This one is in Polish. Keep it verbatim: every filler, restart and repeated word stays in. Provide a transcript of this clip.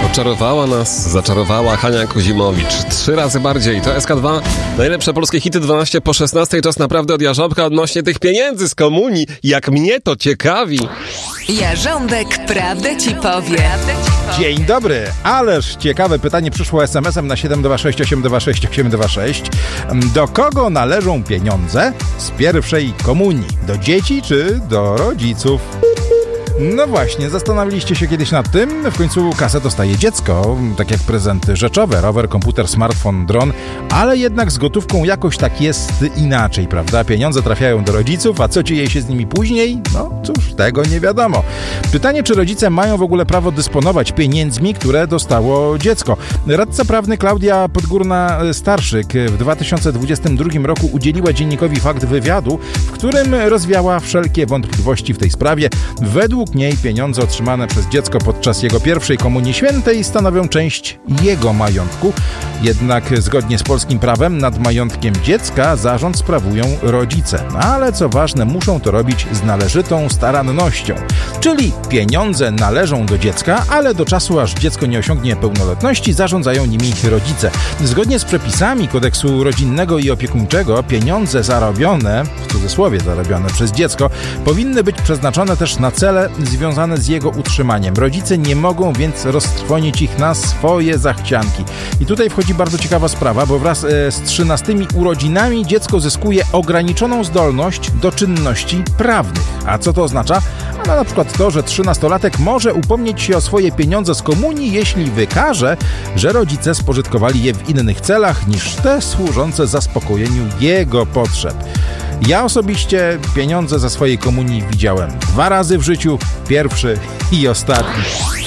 Oczarowała nas, zaczarowała Hania Kuzimowicz. Trzy razy bardziej. To S K dwa. Najlepsze polskie hity dwanaście po szesnastej. Czas naprawdę od Jarząbka odnośnie tych pieniędzy z komunii. Jak mnie to ciekawi. Jarząbek prawdę ci powie. Dzień dobry. Ależ ciekawe pytanie przyszło es em esem na siedem dwa sześć osiem dwa sześć osiem dwa sześć. Do kogo należą pieniądze z pierwszej komunii? Do dzieci czy do rodziców? No właśnie, zastanawialiście się kiedyś nad tym? W końcu kasę dostaje dziecko, tak jak prezenty rzeczowe, rower, komputer, smartfon, dron, ale jednak z gotówką jakoś tak jest inaczej, prawda? Pieniądze trafiają do rodziców, a co dzieje się z nimi później? No cóż, tego nie wiadomo. Pytanie, czy rodzice mają w ogóle prawo dysponować pieniędzmi, które dostało dziecko? Radca prawny Klaudia Podgórna-Starszyk w dwa tysiące dwudziestym drugim roku udzieliła dziennikowi Fakt wywiadu, w którym rozwiała wszelkie wątpliwości w tej sprawie. Według niej pieniądze otrzymane przez dziecko podczas jego pierwszej komunii świętej stanowią część jego majątku. Jednak zgodnie z polskim prawem nad majątkiem dziecka zarząd sprawują rodzice. Ale co ważne, muszą to robić z należytą starannością. Czyli pieniądze należą do dziecka, ale do czasu, aż dziecko nie osiągnie pełnoletności, zarządzają nimi rodzice. Zgodnie z przepisami kodeksu rodzinnego i opiekuńczego pieniądze zarobione, w cudzysłowie zarobione przez dziecko, powinny być przeznaczone też na cele związane z jego utrzymaniem. Rodzice nie mogą więc roztrwonić ich na swoje zachcianki. I tutaj wchodzi bardzo ciekawa sprawa, bo wraz z trzynastymi urodzinami dziecko zyskuje ograniczoną zdolność do czynności prawnych. A co to oznacza? No na przykład to, że trzynastolatek może upomnieć się o swoje pieniądze z komunii, jeśli wykaże, że rodzice spożytkowali je w innych celach niż te służące zaspokojeniu jego potrzeb. Ja osobiście pieniądze ze swojej komunii widziałem dwa razy w życiu, pierwszy i ostatni.